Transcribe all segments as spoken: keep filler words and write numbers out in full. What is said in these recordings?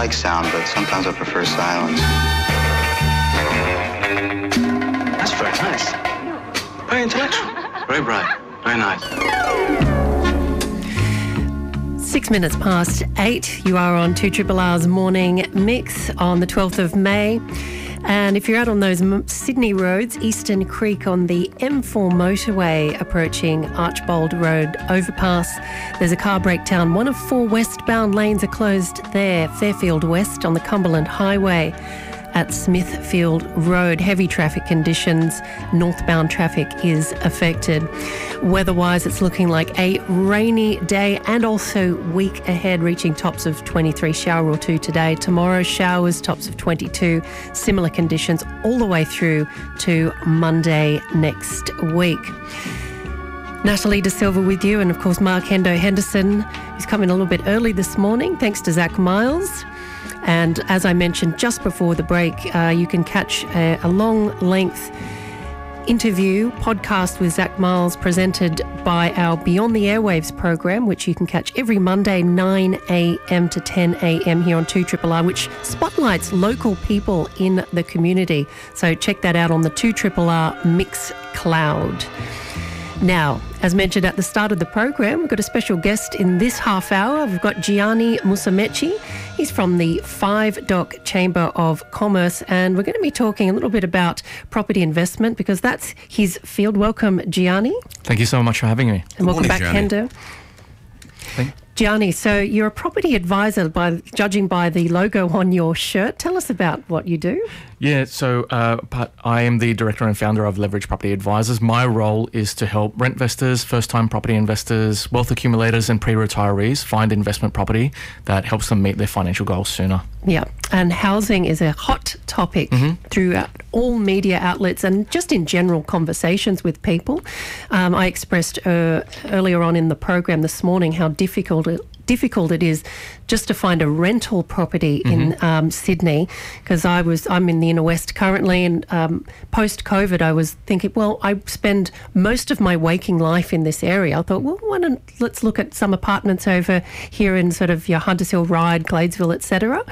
like sound, but sometimes I prefer silence. That's very nice. Very intellectual. Very bright. Very nice. Six minutes past eight. You are on two R R R's morning mix on the twelfth of May. And if you're out on those Sydney roads, Eastern Creek on the M four motorway approaching Archbold Road overpass, there's a car breakdown. One of four westbound lanes are closed there. Fairfield West on the Cumberland Highway at Smithfield Road. Heavy traffic conditions. Northbound traffic is affected. Weather-wise, it's looking like a rainy day and also week ahead, reaching tops of twenty-three, shower or two today. Tomorrow, showers, tops of twenty-two. Similar conditions all the way through to Monday next week. Natalie De Silva with you, and of course Mark Hendo Henderson, who's coming a little bit early this morning, thanks to Zach Miles. And as I mentioned just before the break, uh, you can catch a, a long-length interview podcast with Zach Miles presented by our Beyond the Airwaves program, which you can catch every Monday, nine a.m. to ten a.m. here on two R R R, which spotlights local people in the community. So check that out on the two R R R Mix Cloud. Now, as mentioned at the start of the program, we've got a special guest in this half hour. We've got Gianni Musumeci. He's from the Five Dock Chamber of Commerce, and we're going to be talking a little bit about property investment because that's his field. Welcome, Gianni. Thank you so much for having me. And welcome back, Gianni. Hendo. Gianni, so you're a property advisor, by judging by the logo on your shirt. Tell us about what you do. Yeah, so uh, but I am the director and founder of Leverage Property Advisors. My role is to help rent investors, first-time property investors, wealth accumulators and pre-retirees find investment property that helps them meet their financial goals sooner. Yeah, and housing is a hot topic mm-hmm. throughout all media outlets and just in general conversations with people. Um, I expressed uh, earlier on in the program this morning how difficult it difficult it is just to find a rental property mm-hmm. in um, Sydney, because I was I'm in the inner west currently, and um, post COVID I was thinking, well, I spend most of my waking life in this area. I thought, well, why don't let's look at some apartments over here in sort of your Hunters Hill, Ryde, Gladesville, et cetera.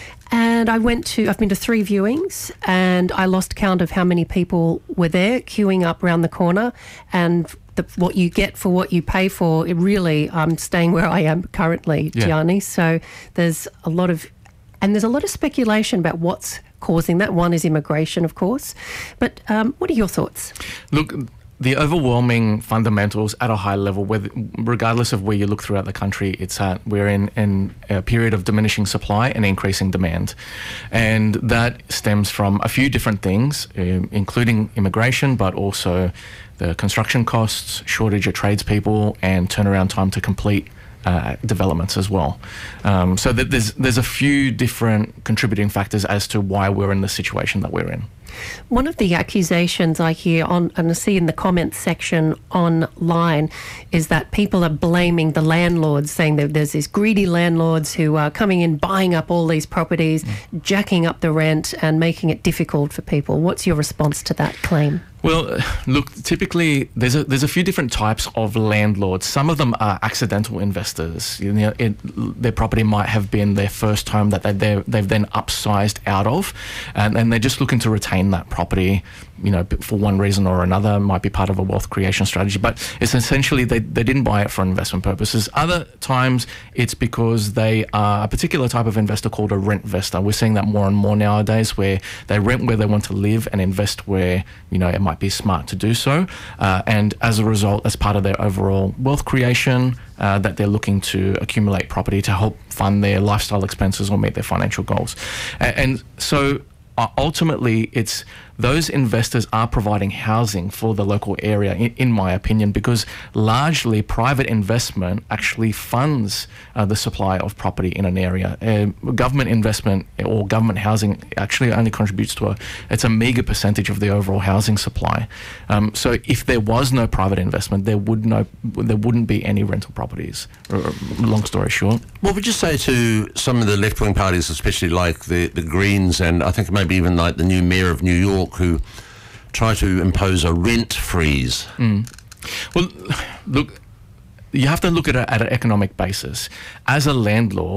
And I went to, I've been to three viewings, and I lost count of how many people were there queuing up around the corner, and the, what you get for what you pay for, it really, I'm staying where I am currently, yeah. Gianni. So there's a lot of, and there's a lot of speculation about what's causing that. One is immigration, of course. But um, what are your thoughts? Look, the overwhelming fundamentals at a high level, whether, regardless of where you look throughout the country, it's at we're in, in a period of diminishing supply and increasing demand. And that stems from a few different things, uh, including immigration, but also the construction costs, shortage of tradespeople, and turnaround time to complete uh, developments as well. Um, so that there's there's a few different contributing factors as to why we're in the situation that we're in. One of the accusations I hear on and I see in the comments section online is that people are blaming the landlords, saying that there's these greedy landlords who are coming in, buying up all these properties, mm. jacking up the rent and making it difficult for people. What's your response to that claim? Well, look, typically there's a there's a few different types of landlords. Some of them are accidental investors. You know, it, their property might have been their first home that they they've then upsized out of, and, and they're just looking to retain that property, you know, for one reason or another. It might be part of a wealth creation strategy, but it's essentially they, they didn't buy it for investment purposes. Other times it's because they are a particular type of investor called a rent investor. We're seeing that more and more nowadays, where they rent where they want to live and invest where, you know, it might be smart to do so, uh, and as a result, as part of their overall wealth creation, uh, that they're looking to accumulate property to help fund their lifestyle expenses or meet their financial goals. And, and so uh, ultimately it's those investors are providing housing for the local area, in, in my opinion, because largely private investment actually funds uh, the supply of property in an area. Uh, government investment or government housing actually only contributes to a, it's a meager percentage of the overall housing supply. Um, so if there was no private investment, there would no, there wouldn't be any rental properties, long story short. What would you say to some of the left-wing parties, especially like the, the Greens, and I think maybe even like the new mayor of New York, who try to impose a rent freeze? Mm. Well, look, you have to look at it at an economic basis. As a landlord,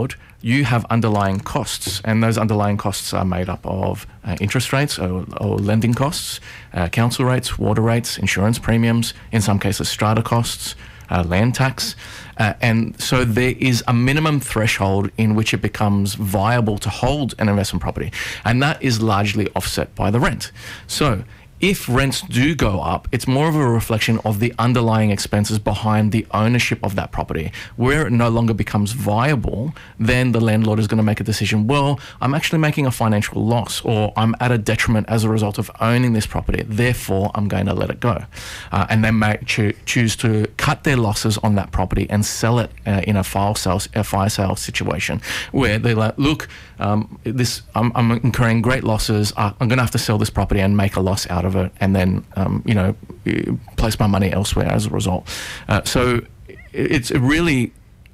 you have underlying costs, and those underlying costs are made up of uh, interest rates or, or lending costs, uh, council rates, water rates, insurance premiums, in some cases strata costs, uh, land tax. Uh, and so there is a minimum threshold in which it becomes viable to hold an investment property, and that is largely offset by the rent. So if rents do go up, it's more of a reflection of the underlying expenses behind the ownership of that property. Where it no longer becomes viable, then the landlord is going to make a decision, well, I'm actually making a financial loss, or I'm at a detriment as a result of owning this property, therefore I'm going to let it go. Uh, and they may cho- choose to cut their losses on that property and sell it uh, in a fire sale, a fire sale situation, where they're like, look, um, this I'm, I'm incurring great losses, uh, I'm going to have to sell this property and make a loss out of it, and then um, you know place my money elsewhere as a result. Uh, so it's really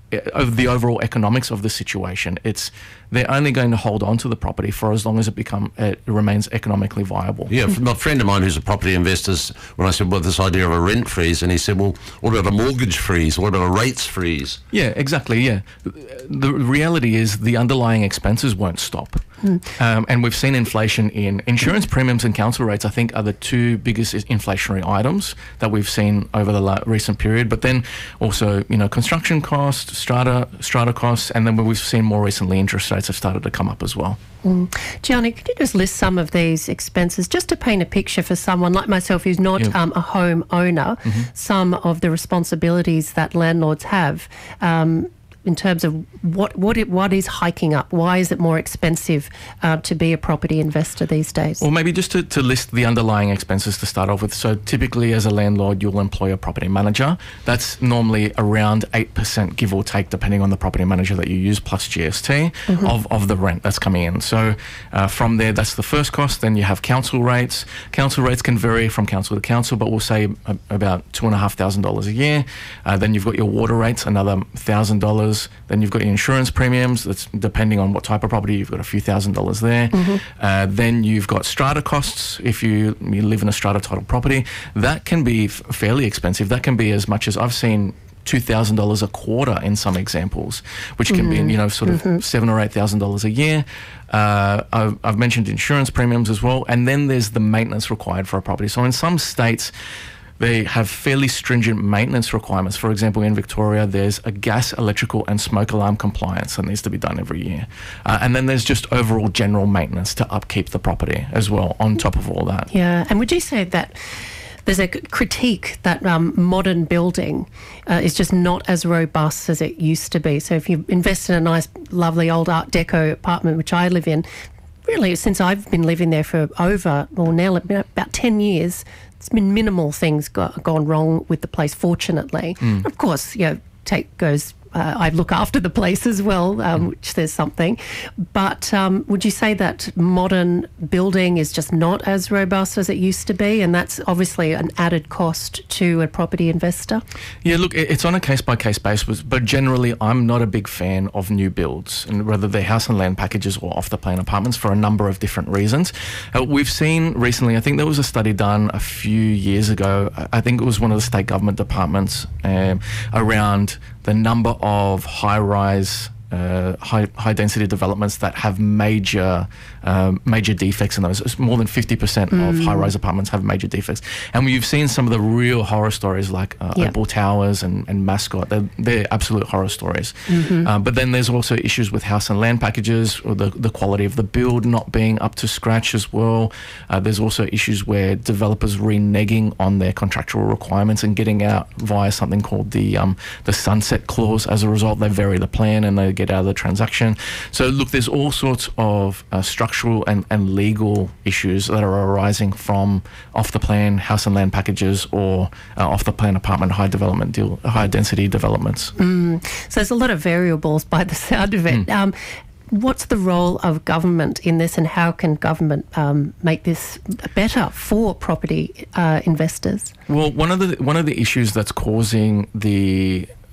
of the overall economics of the situation. It's they're only going to hold on to the property for as long as it become it remains economically viable. Yeah, from a friend of mine who's a property investor, when I said, well, this idea of a rent freeze, and he said, well, what about a mortgage freeze? What about a rates freeze? Yeah, exactly, yeah. The reality is the underlying expenses won't stop. Mm. Um, and we've seen inflation in insurance premiums and council rates, I think, are the two biggest inflationary items that we've seen over the la- recent period. But then also, you know, construction costs, strata, strata costs, and then we've seen more recently interest rates have started to come up as well. Mm. Gianni, could you just list some of these expenses just to paint a picture for someone like myself who's not Yeah. um, a home owner, mm-hmm. some of the responsibilities that landlords have um, in terms of what what it, what is hiking up? Why is it more expensive uh, to be a property investor these days? Well, maybe just to, to list the underlying expenses to start off with. So typically as a landlord, you'll employ a property manager. That's normally around eight percent, give or take, depending on the property manager that you use, plus G S T, mm-hmm. of, of the rent that's coming in. So uh, from there, that's the first cost. Then you have council rates. Council rates can vary from council to council, but we'll say a, about two thousand five hundred dollars a year. Uh, then you've got your water rates, another one thousand dollars. Then you've got your insurance premiums. That's depending on what type of property. You've got a few thousand dollars there. Mm-hmm. Uh, then you've got strata costs. If you, you live in a strata title property, that can be f- fairly expensive. That can be as much as I've seen two thousand dollars a quarter in some examples, which can mm-hmm. be, you know, sort of mm-hmm. seven or eight thousand dollars a year. Uh, I've, I've mentioned insurance premiums as well, and then there's the maintenance required for a property. So in some states, they have fairly stringent maintenance requirements. For example, in Victoria, there's a gas, electrical and smoke alarm compliance that needs to be done every year. Uh, and then there's just overall general maintenance to upkeep the property as well, on top of all that. Yeah, and would you say that there's a critique that um, modern building uh, is just not as robust as it used to be? So if you invest in a nice, lovely old Art Deco apartment, which I live in, really since I've been living there for over, well, now about ten years, it's been minimal things go, gone wrong with the place, fortunately. Mm. Of course, you know, take goes. Uh, I look after the place as well, um, mm. which says something. But um, would you say that modern building is just not as robust as it used to be, and that's obviously an added cost to a property investor? Yeah, look, it's on a case-by-case basis, but generally I'm not a big fan of new builds, and whether they're house and land packages or off-the-plan apartments, for a number of different reasons. Uh, we've seen recently, I think there was a study done a few years ago, I think it was one of the state government departments, um, around the number of high-rise, uh, high high density developments that have major um, major defects in those. It's more than fifty percent mm. of high-rise apartments have major defects, and you've seen some of the real horror stories like uh, yep. Opal Towers and, and Mascot. They're, they're absolute horror stories. Mm-hmm. Uh, but then there's also issues with house and land packages, or the, the quality of the build not being up to scratch as well. Uh, there's also issues where developers reneging on their contractual requirements and getting out via something called the um, the sunset clause. As a result, they vary the plan and they get out of the transaction. So look, there's all sorts of uh, structural and, and legal issues that are arising from off-the-plan house and land packages or uh, off-the-plan apartment high development deal, high density developments. Mm. So there's a lot of variables by the sound of it. Mm. Um, What's the role of government in this, and how can government um, make this better for property uh, investors? Well, one of the one of the issues that's causing the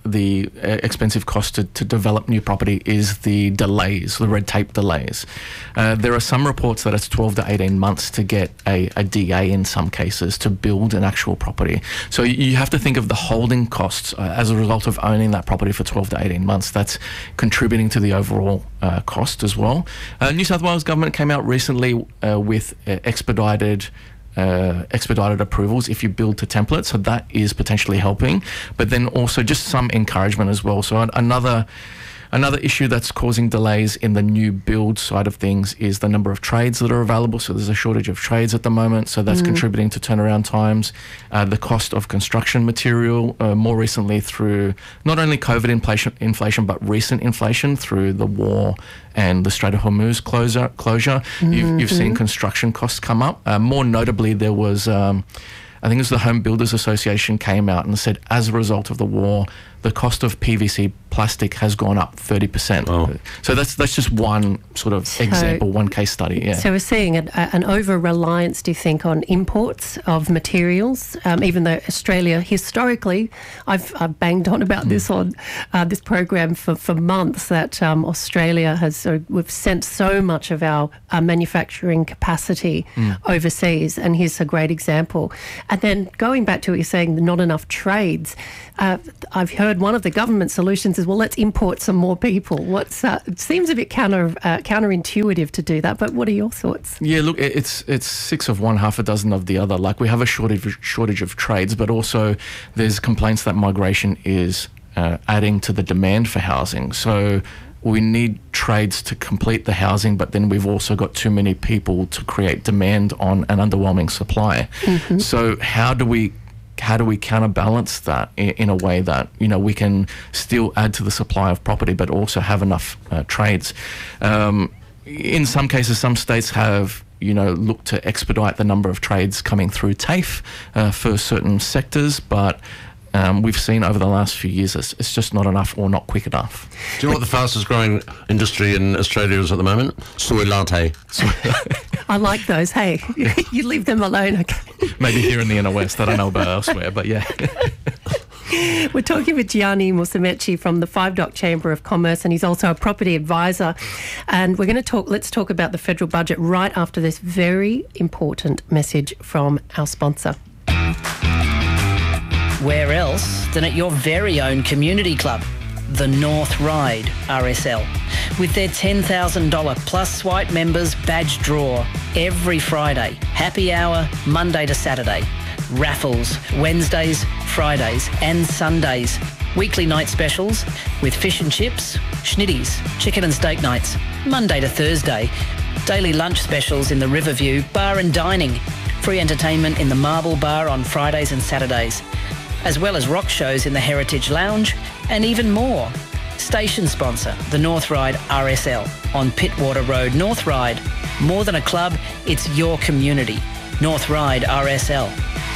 the uh, expensive cost to, to develop new property is the delays, the red tape delays. Uh, there are some reports that it's twelve to eighteen months to get a, a D A in some cases to build an actual property. So you have to think of the holding costs uh, as a result of owning that property for twelve to eighteen months. That's contributing to the overall uh, cost as well. Uh, New South Wales government came out recently uh, with uh, expedited Uh, expedited approvals if you build to template, so that is potentially helping, but then also just some encouragement as well. So an- another Another issue that's causing delays in the new build side of things is the number of trades that are available. So there's a shortage of trades at the moment, so that's mm. contributing to turnaround times. Uh, the cost of construction material, uh, more recently through not only COVID inflation, inflation, but recent inflation through the war and the Strait of Hormuz closure. closure. Mm-hmm. You've, you've seen construction costs come up. Uh, more notably, there was... Um, I think it was the Home Builders Association came out and said, as a result of the war, the cost of P V C plastic has gone up thirty percent. Oh. So that's that's just one sort of so, example, one case study. Yeah. So we're seeing an, an over-reliance, do you think, on imports of materials, um, even though Australia historically, I've, I've banged on about mm. this on uh, this program for, for months, that um, Australia has, uh, we've sent so much of our, our manufacturing capacity mm. overseas, and here's a great example. And then going back to what you're saying, not enough trades, uh, I've heard one of the government solutions is, well, let's import some more people. What's uh, it seems a bit counter uh, counterintuitive to do that, but what are your thoughts? Yeah, look, it's it's six of one, half a dozen of the other. Like, we have a shortage shortage of trades, but also there's complaints that migration is uh, adding to the demand for housing. So we need trades to complete the housing, but then we've also got too many people to create demand on an underwhelming supply. Mm-hmm. So how do we how do we counterbalance that in, in a way that, you know, we can still add to the supply of property but also have enough uh, trades? Um, in some cases, some states have, you know, looked to expedite the number of trades coming through TAFE uh, for certain sectors, but Um, we've seen over the last few years it's, it's just not enough or not quick enough. Do you know what the fastest growing industry in Australia is at the moment? Soy latte. I like those. Hey, you leave them alone, okay? Maybe here in the inner west. I don't know about elsewhere, but yeah. We're talking with Gianni Musumeci from the Five Dock Chamber of Commerce, and he's also a property advisor. And we're going to talk, let's talk about the federal budget right after this very important message from our sponsor. Where else than at your very own community club, the North Ryde R S L, with their ten thousand dollars plus swipe members badge draw every Friday, happy hour Monday to Saturday, raffles Wednesdays, Fridays and Sundays, weekly night specials with fish and chips, schnitties, chicken and steak nights, Monday to Thursday, daily lunch specials in the Riverview Bar and Dining, free entertainment in the Marble Bar on Fridays and Saturdays, as well as rock shows in the Heritage Lounge, and even more. Station sponsor, the North Ryde R S L on Pittwater Road, North Ryde. More than a club, it's your community. North Ryde R S L.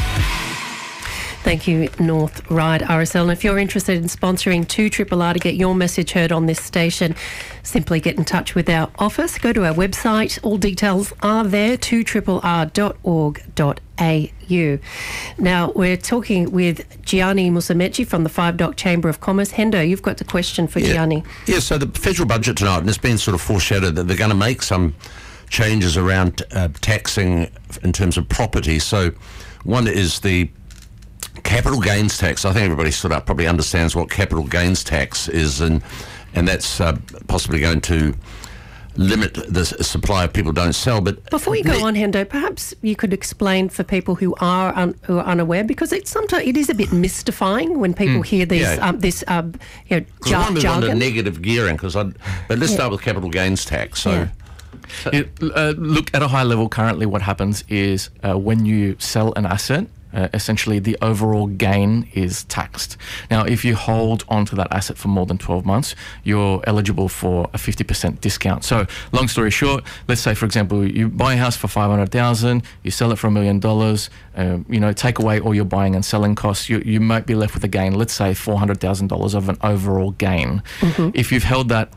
Thank you, North Ryde R S L. And if you're interested in sponsoring two R R R to get your message heard on this station, simply get in touch with our office. Go to our website. All details are there, two R R R dot org dot a u. Now, we're talking with Gianni Musumeci from the Five Dock Chamber of Commerce. Hendo, you've got the question for yeah. Gianni. Yeah, so the federal budget tonight, and it's been sort of foreshadowed that they're going to make some changes around uh, taxing in terms of property. So one is the capital gains tax. I think everybody sort of probably understands what capital gains tax is, and and that's uh, possibly going to limit the supply of people don't sell. But before you go ne- on, Hendo, perhaps you could explain for people who are un- who are unaware, because it's sometimes it is a bit mystifying when people mm, hear these yeah. um, this um, you know, jar- I want to move jargon. on to negative gearing, because I. But let's yeah. start with capital gains tax. So. Yeah. It, uh, look, at a high level, currently what happens is uh, when you sell an asset, Uh, essentially the overall gain is taxed. Now, if you hold onto that asset for more than twelve months, you're eligible for a fifty percent discount. So, long story short, let's say, for example, you buy a house for five hundred thousand dollars, you sell it for a million dollars, um, you know, take away all your buying and selling costs, you, you might be left with a gain, let's say four hundred thousand dollars of an overall gain. Mm-hmm. If you've held that, that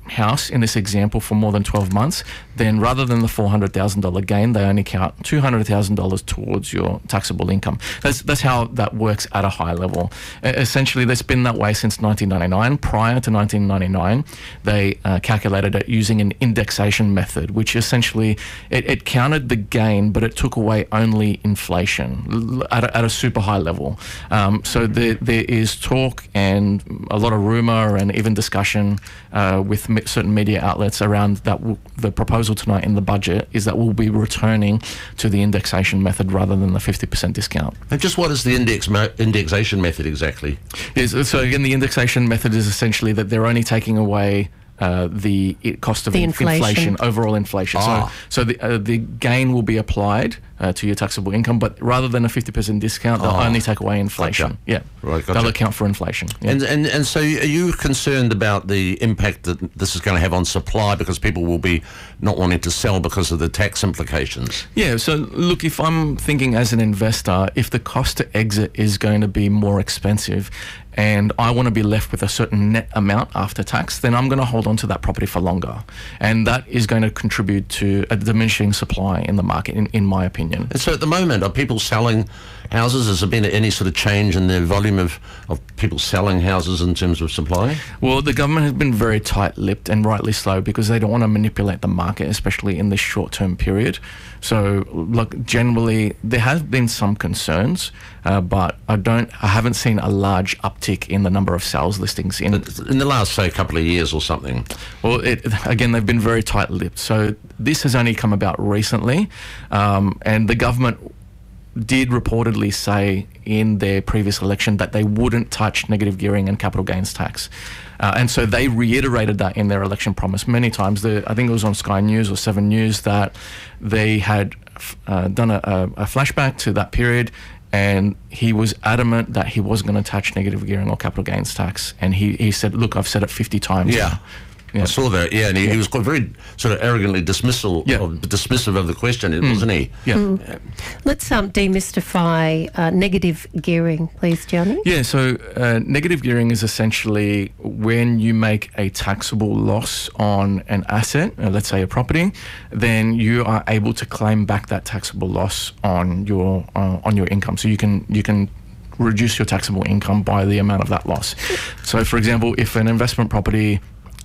house in this example for more than twelve months, then rather than the four hundred thousand dollars gain, they only count two hundred thousand dollars towards your taxable income. That's that's how that works at a high level. Uh, essentially, that's been that way since nineteen ninety-nine. Prior to nineteen ninety-nine, they uh, calculated it using an indexation method, which essentially it, it counted the gain, but it took away only inflation l- at a, at a super high level. Um, so there, there is talk and a lot of rumour and even discussion uh, with me- certain media outlets around that w- the proposal tonight in the budget is that we'll be returning to the indexation method rather than the fifty percent discount. And just what is the index mo- indexation method exactly? Yes, so again, the indexation method is essentially that they're only taking away Uh, the i- cost of The in- inflation. inflation, overall inflation. Ah. So, so the uh, the gain will be applied uh, to your taxable income, but rather than a fifty percent discount, they'll Ah. only take away inflation. Gotcha. Yeah, Right, gotcha. they'll account for inflation. Yeah. And, and and so are you concerned about the impact that this is going to have on supply because people will be not wanting to sell because of the tax implications? Yeah, so look, if I'm thinking as an investor, if the cost to exit is going to be more expensive and I want to be left with a certain net amount after tax, then I'm going to hold on to that property for longer. And that is going to contribute to a diminishing supply in the market, in, in my opinion. And so at the moment, are people selling houses? Has there been any sort of change in the volume of, of people selling houses in terms of supply? Well, the government has been very tight-lipped, and rightly so, because they don't want to manipulate the market, especially in this short-term period. So, look, generally, there have been some concerns, uh, but I don't, I haven't seen a large uptick in the number of sales listings in. In the last, say, couple of years or something? Well, it, again, they've been very tight-lipped. So this has only come about recently, um, and the government did reportedly say in their previous election that they wouldn't touch negative gearing and capital gains tax. Uh, and so they reiterated that in their election promise many times. The, I think it was on Sky News or Seven News that they had uh, done a, a, a flashback to that period, and he was adamant that he wasn't going to touch negative gearing or capital gains tax. And he, he said, look, I've said it fifty times. Yeah. Yeah. I saw that, yeah, and he, he was quite very sort of arrogantly dismissal, Yeah. of, dismissive of the question, wasn't he? Yeah. Let's um, demystify uh, negative gearing, please, Gianni. Yeah, so uh, negative gearing is essentially when you make a taxable loss on an asset, uh, let's say a property, then you are able to claim back that taxable loss on your uh, on your income. So you can you can reduce your taxable income by the amount of that loss. So, for example, if an investment property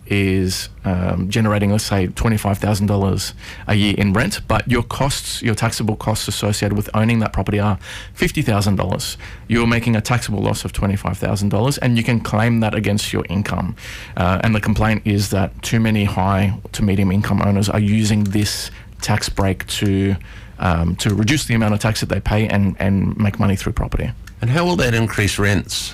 is um, generating, let's say, twenty-five thousand dollars a year in rent, but your costs, your taxable costs associated with owning that property are fifty thousand dollars. You're making a taxable loss of twenty-five thousand dollars, and you can claim that against your income. Uh, and the complaint is that too many high to medium income owners are using this tax break to um, to reduce the amount of tax that they pay and, and make money through property. And how will that increase rents?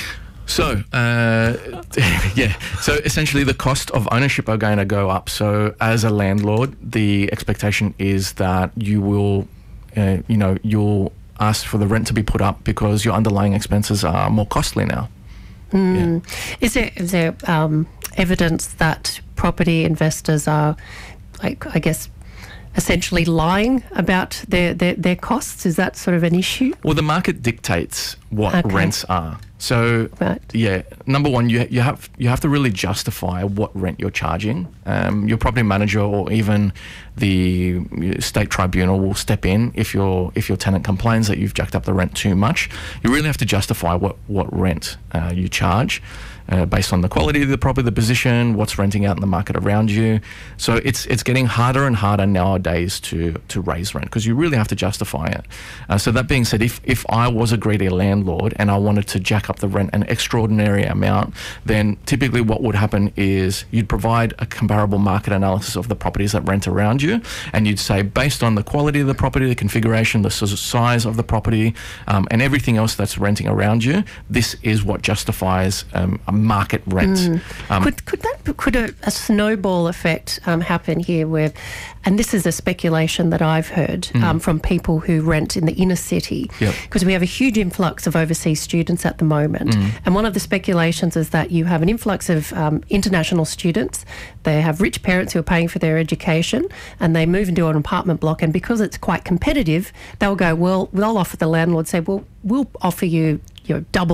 So, uh, yeah, so essentially the cost of ownership are going to go up. So as a landlord, the expectation is that you will, uh, you know, you'll ask for the rent to be put up because your underlying expenses are more costly now. Mm. Yeah. Is there, is there um, evidence that property investors are, like, I guess, essentially lying about their, their, their costs? Is that sort of an issue? Well, the market dictates what Okay. rents are. So, Right. yeah, number one, you you have you have to really justify what rent you're charging. Um, your property manager or even the state tribunal will step in if your if your tenant complains that you've jacked up the rent too much. You really have to justify what what rent uh, you charge. Uh, based on the quality of the property, the position, what's renting out in the market around you. So it's it's getting harder and harder nowadays to to raise rent because you really have to justify it. Uh, so that being said, if, if I was a greedy landlord and I wanted to jack up the rent an extraordinary amount, then typically what would happen is you'd provide a comparable market analysis of the properties that rent around you, and you'd say, based on the quality of the property, the configuration, the s- size of the property, um, and everything else that's renting around you, this is what justifies um, a market rent. Um, Could could that could a, a snowball effect um, happen here? Where, and this is a speculation that I've heard um, from people who rent in the inner city, Yep. because we have a huge influx of overseas students at the moment. And one of the speculations is that you have an influx of um, international students. They have rich parents who are paying for their education, and they move into an apartment block. And because it's quite competitive, they'll go, well, they'll offer the landlord, say, well, we'll offer you, you know, double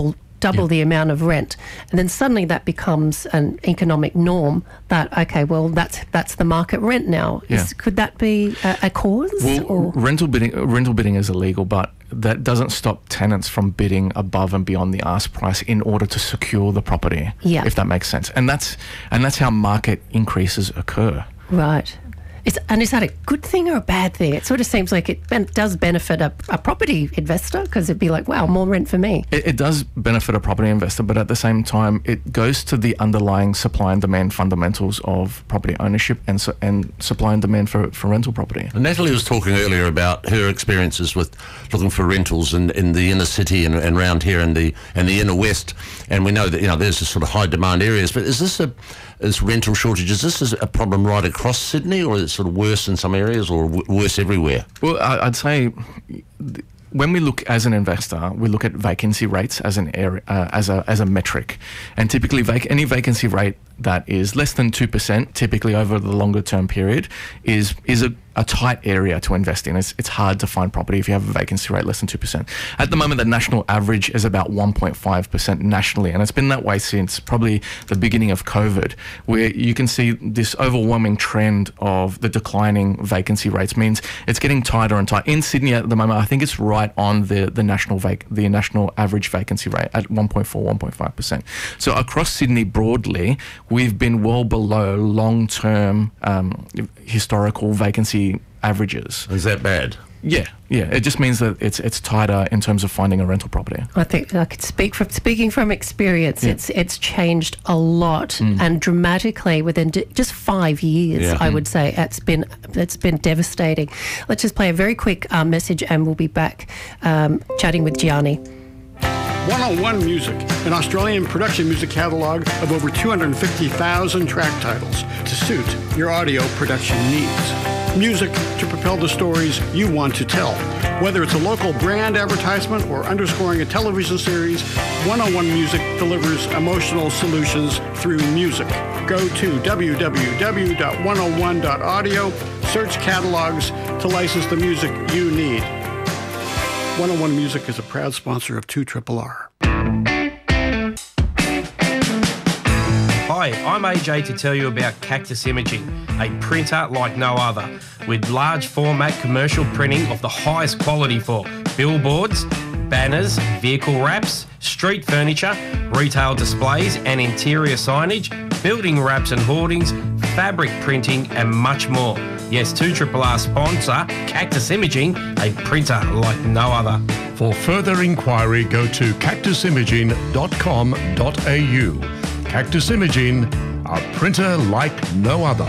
double Yeah. the amount of rent, and then suddenly that becomes an economic norm that, okay, well, that's that's the market rent now. Yeah. Is, could that be a, a cause? Well, or? rental bidding rental bidding is illegal, but that doesn't stop tenants from bidding above and beyond the ask price in order to secure the property. Yeah. If that makes sense, and that's and that's how market increases occur. Right. Is, and is that a good thing or a bad thing? It sort of seems like it ben- does benefit a, a property investor, because it'd be like, wow, more rent for me. It, it does benefit a property investor, but at the same time, it goes to the underlying supply and demand fundamentals of property ownership and so, and supply and demand for, for rental property. And Natalie was talking earlier about her experiences with looking for rentals in, in the inner city and, and around here in the in the inner west. And we know that, you know, there's this sort of high demand areas. But is this a is rental shortages? Is this a problem right across Sydney, or is it sort of worse in some areas, or w- worse everywhere? Well, I, I'd say th- when we look as an investor, we look at vacancy rates as an area, uh, as a as a metric, and typically vac- any vacancy rate that is less than two percent, typically over the longer term period, is is a, a tight area to invest in. It's it's hard to find property if you have a vacancy rate less than two percent. At the moment, the national average is about one point five percent nationally, and it's been that way since probably the beginning of COVID, where you can see this overwhelming trend of the declining vacancy rates means it's getting tighter and tighter. In Sydney at the moment, I think it's right on the the national vac- the national average vacancy rate at one point four, one point five percent. So across Sydney broadly, we've been well below long-term um, historical vacancy averages. Is that bad? Yeah, yeah. It just means that it's it's tighter in terms of finding a rental property. I think I could speak from speaking from experience. Yeah. It's it's changed a lot and dramatically within d- just five years. Yeah. I would say it's been it's been devastating. Let's just play a very quick uh, message, and we'll be back um, chatting with Gianni. one oh one Music, an Australian production music catalog of over two hundred fifty thousand track titles to suit your audio production needs. Music to propel the stories you want to tell. Whether it's a local brand advertisement or underscoring a television series, one oh one Music delivers emotional solutions through music. Go to w w w dot one oh one dot audio, search catalogs to license the music you need. one oh one Music is a proud sponsor of two R R. Hi, I'm A J to tell you about Cactus Imaging, a printer like no other, with large format commercial printing of the highest quality for billboards, banners, vehicle wraps, street furniture, retail displays and interior signage, building wraps and hoardings, fabric printing and much more. Yes, two R R sponsor, Cactus Imaging, a printer like no other. For further inquiry, go to cactus imaging dot com dot a u. Cactus Imaging, a printer like no other.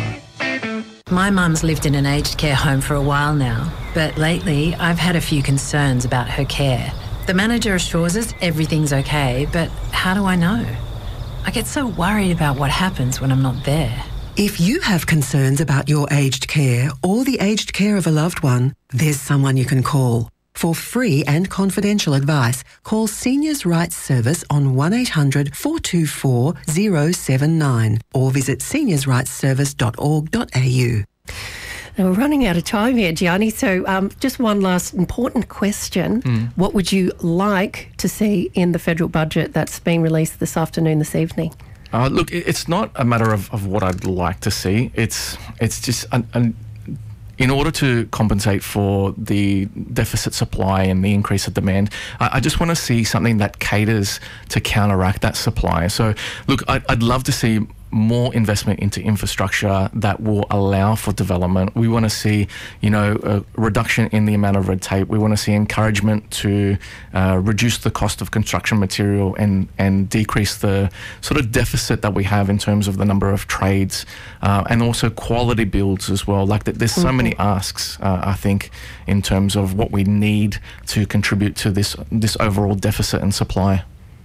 My mum's lived in an aged care home for a while now, but lately I've had a few concerns about her care. The manager assures us everything's okay, but how do I know? I get so worried about what happens when I'm not there. If you have concerns about your aged care or the aged care of a loved one, there's someone you can call. For free and confidential advice, call Seniors Rights Service on one eight hundred, four two four, zero seven nine or visit seniors rights service dot org dot a u. Now, we're running out of time here, Gianni, so um, just one last important question. Mm. What would you like to see in the federal budget that's being released this afternoon, this evening? Uh, look, it- it's not a matter of, of what I'd like to see. It's it's just an, an in order to compensate for the deficit supply and the increase of demand, I, I just want to see something that caters to counteract that supply. So, look, I'd, I'd love to see more investment into infrastructure that will allow for development. We want to see, you know, a reduction in the amount of red tape. We want to see encouragement to uh, reduce the cost of construction material and, and decrease the sort of deficit that we have in terms of the number of trades uh, and also quality builds as well. Like that, there's so Mm-hmm. many asks, uh, I think, in terms of what we need to contribute to this this overall deficit and supply.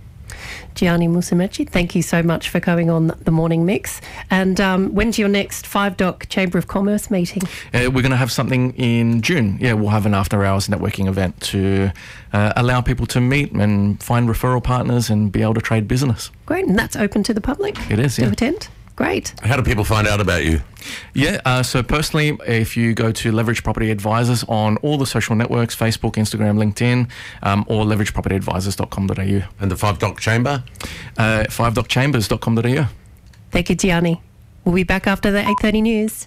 Gianni Musumeci, thank you so much for coming on the Morning Mix. And um, when's your next Five Dock Chamber of Commerce meeting? Uh, we're going to have something in June. Yeah, we'll have an after-hours networking event to uh, allow people to meet and find referral partners and be able to trade business. Great, and that's open to the public? It is, to yeah. attend? Great. How do people find out about you? Yeah, uh, so personally, if you go to Leverage Property Advisors on all the social networks, Facebook, Instagram, LinkedIn, um, or leverage property advisors dot com dot a u. And the Five Dock Chamber? Uh, five dock chambers dot com dot a u. Thank you, Gianni. We'll be back after the eight thirty news.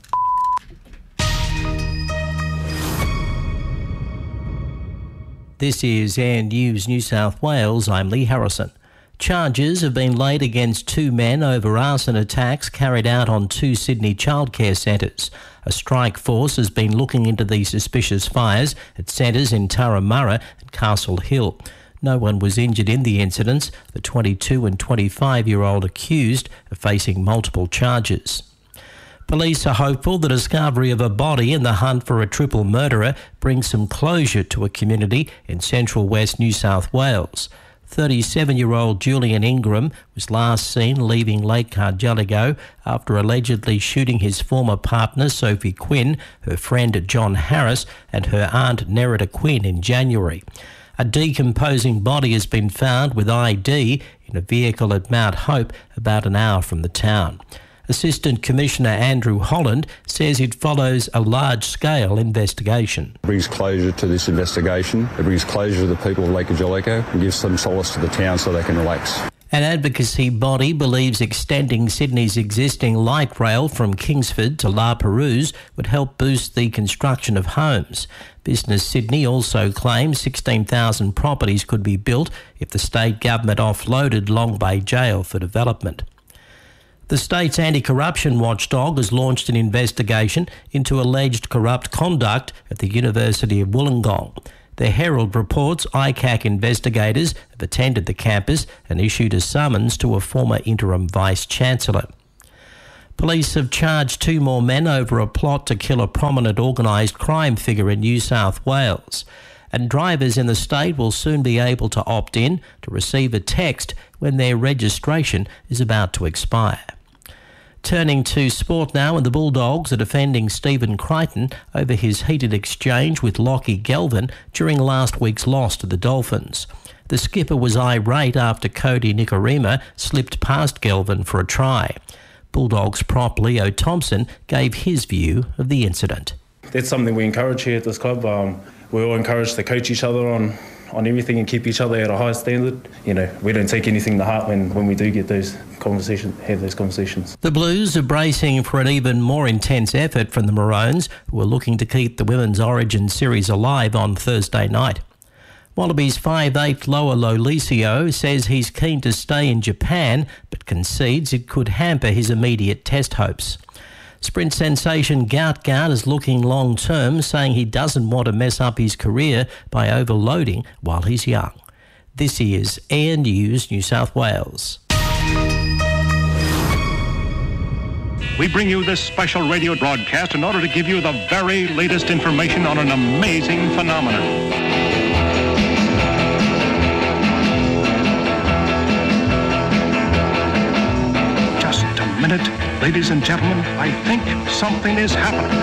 This is Air News New South Wales. I'm Lee Harrison. Charges have been laid against two men over arson attacks carried out on two Sydney childcare centres. A strike force has been looking into these suspicious fires at centres in Turramurra and Castle Hill. No one was injured in the incidents. The twenty-two and twenty-five-year-old accused are facing multiple charges. Police are hopeful the discovery of a body in the hunt for a triple murderer brings some closure to a community in central west New South Wales. thirty-seven-year-old Julian Ingram was last seen leaving Lake Cargelligo after allegedly shooting his former partner Sophie Quinn, her friend John Harris and her aunt Nerida Quinn in January. A decomposing body has been found with I D in a vehicle at Mount Hope about an hour from the town. Assistant Commissioner Andrew Holland says it follows a large-scale investigation. It brings closure to this investigation. It brings closure to the people of Lake Cargelligo and gives some solace to the town so they can relax. An advocacy body believes extending Sydney's existing light rail from Kingsford to La Perouse would help boost the construction of homes. Business Sydney also claims sixteen thousand properties could be built if the state government offloaded Long Bay Jail for development. The state's anti-corruption watchdog has launched an investigation into alleged corrupt conduct at the University of Wollongong. The Herald reports I C A C investigators have attended the campus and issued a summons to a former interim vice-chancellor. Police have charged two more men over a plot to kill a prominent organised crime figure in New South Wales. And drivers in the state will soon be able to opt in to receive a text when their registration is about to expire. Turning to sport now, and the Bulldogs are defending Stephen Crichton over his heated exchange with Lockie Gelvin during last week's loss to the Dolphins. The skipper was irate after Cody Nikorima slipped past Gelvin for a try. Bulldogs prop Leo Thompson gave his view of the incident. That's something we encourage here at this club. Um, we all encourage to coach each other on, on everything and keep each other at a high standard. You know, we don't take anything to heart when, when we do get those conversations, have those conversations. The Blues are bracing for an even more intense effort from the Maroons, who are looking to keep the Women's Origin Series alive on Thursday night. Wallabies five eight Loa Lolicio says he's keen to stay in Japan, but concedes it could hamper his immediate test hopes. Sprint sensation Gout Gout is looking long-term, saying he doesn't want to mess up his career by overloading while he's young. This is Air News New South Wales. We bring you this special radio broadcast in order to give you the very latest information on an amazing phenomenon. Just a minute. Ladies and gentlemen, I think something is happening.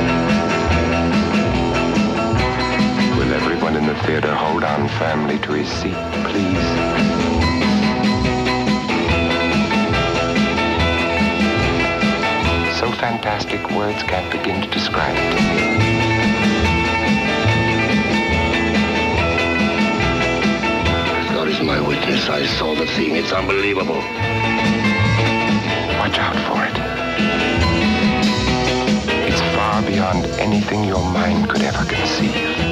Will everyone in the theater hold on firmly to his seat, please? So fantastic words can't begin to describe it. God is my witness. I saw the thing. It's unbelievable. Watch out for it. It's far beyond anything your mind could ever conceive.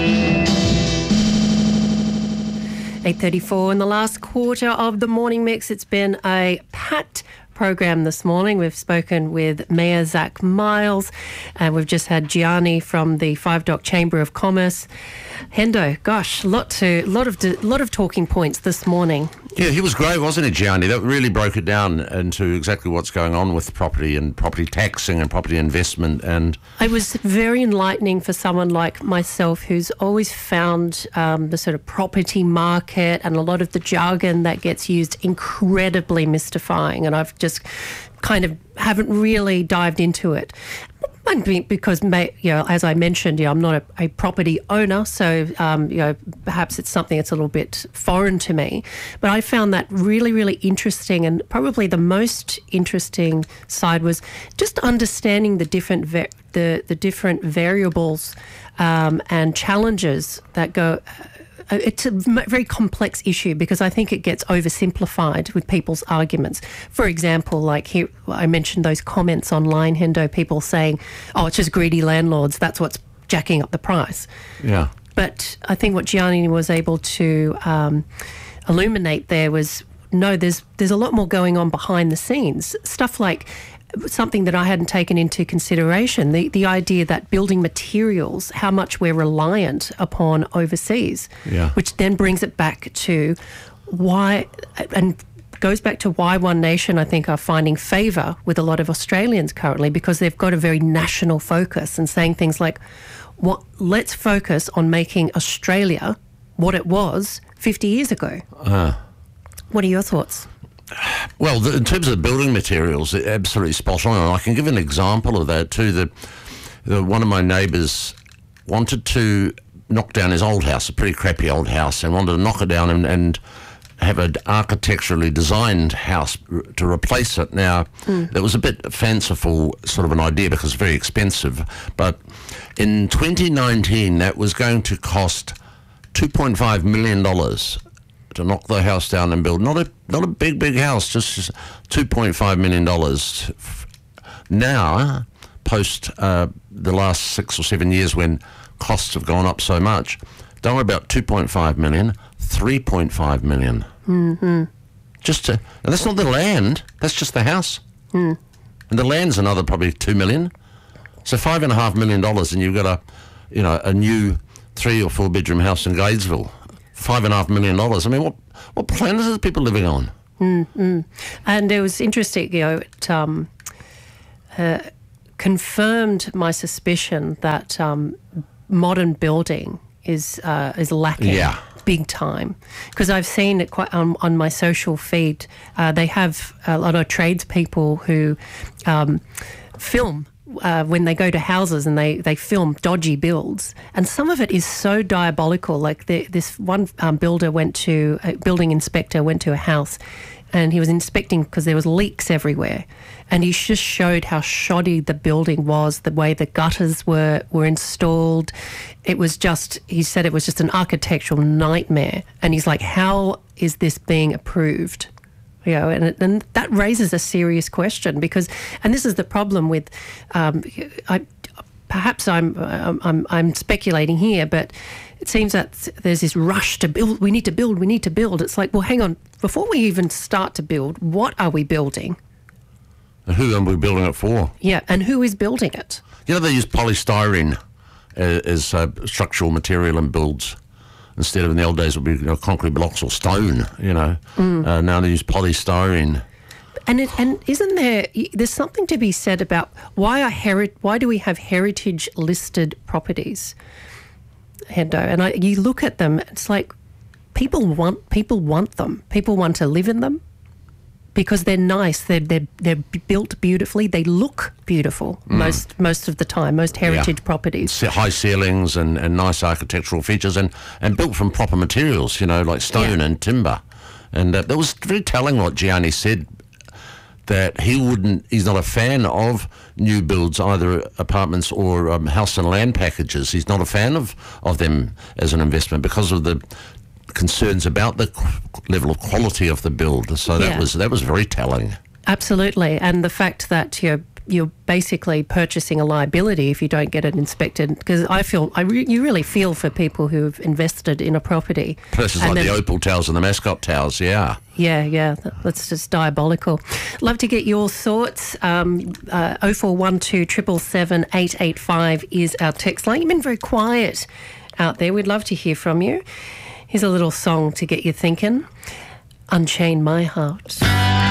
eight thirty-four in the last quarter of the morning mix. It's been a packed program this morning. We've spoken with Mayor Zach Miles, and we've just had Gianni from the Five Dock Chamber of Commerce. Hendo, gosh, lot to lot of lot of talking points this morning. Yeah, he was great, wasn't he, Gianni? That really broke it down into exactly what's going on with property and property taxing and property investment. And it was very enlightening for someone like myself who's always found um, the sort of property market and a lot of the jargon that gets used incredibly mystifying, and I've just kind of haven't really dived into it. And be- because, may, you know, as I mentioned, you know, I'm not a, a property owner, so um, you know, perhaps it's something that's a little bit foreign to me. But I found that really, really interesting, and probably the most interesting side was just understanding the different va- the the different variables um, and challenges that go. Uh, it's a very complex issue because I think it gets oversimplified with people's arguments. For example, like here, I mentioned those comments online, Hendo, people saying, oh, it's just greedy landlords, that's what's jacking up the price. Yeah. But I think what Gianni was able to um, illuminate there was, no, there's there's a lot more going on behind the scenes. Stuff like something that I hadn't taken into consideration, the, the idea that building materials, how much we're reliant upon overseas, yeah. which then brings it back to why, and goes back to why One Nation, I think, are finding favour with a lot of Australians currently, because they've got a very national focus and saying things like, "What? Let's focus on making Australia what it was fifty years ago." Uh. What are your thoughts? Well, the, in terms of the building materials, they're absolutely spot on. And I can give an example of that too. The, the, one of my neighbours wanted to knock down his old house, a pretty crappy old house, and wanted to knock it down and, and have an architecturally designed house r- to replace it. Now, mm. it was a bit fanciful sort of an idea because it's very expensive. But in twenty nineteen, that was going to cost two point five million dollars to knock the house down and build. Not a not a big, big house, just two point five million dollars. Now, post uh, the last six or seven years when costs have gone up so much, don't worry about two point five million dollars, three point five million dollars. Mm-hmm. Just to, and that's not the land, that's just the house. Mm. And the land's another probably two million dollars. So five and a half million dollars and you've got a, you know, a new three or four bedroom house in Gatesville. Five and a half million dollars. I mean, what what planet are people living on? Mm-hmm. And it was interesting, you know, it um, uh, confirmed my suspicion that um, modern building is uh, is lacking. Yeah. Big time, because I've seen it quite on, on my social feed. Uh, they have a lot of tradespeople who um, film uh, when they go to houses and they, they film dodgy builds, and some of it is so diabolical. Like the, this one um, builder went to a building inspector went to a house, and he was inspecting because there was leaks everywhere, and he just showed how shoddy the building was, the way the gutters were were installed. It was just, he said it was just an architectural nightmare. And he's like, how is this being approved? You know, and, it, and that raises a serious question because, and this is the problem with, um, I, perhaps I'm, I'm I'm speculating here, but it seems that there's this rush to build, we need to build, we need to build. It's like, well, hang on, before we even start to build, what are we building? Who are we building it for? Yeah, and who is building it? You know, they use polystyrene as uh, structural material in builds. Instead of in the old days it would be, you know, concrete blocks or stone, you know. Mm. Uh, now they use polystyrene. And it, and isn't there, there's something to be said about why are heri- why do we have heritage listed properties, Hendo? And I, you look at them, it's like people want people want them. People want to live in them because they're nice. They're they're they're built beautifully. They look beautiful mm. most most of the time. Most heritage yeah. properties, high ceilings and, and nice architectural features, and, and built from proper materials. You know, like stone yeah. and timber. And uh, that was very telling what Gianni said. That he wouldn't, he's not a fan of new builds, either apartments or um, house and land packages. He's not a fan of, of them as an investment because of the concerns about the qu- level of quality of the build. So that yeah. was that was very telling. Absolutely, and the fact that you're you're basically purchasing a liability if you don't get it inspected. Because I feel I re- you really feel for people who've invested in a property. Places like the Opal Towers and the Mascot Towers, yeah. Yeah, yeah, that's just diabolical. Love to get your thoughts. Um, uh, oh four one two, seven seven seven, eight eight five is our text line. You've been very quiet out there. We'd love to hear from you. Here's a little song to get you thinking. Unchain My Heart.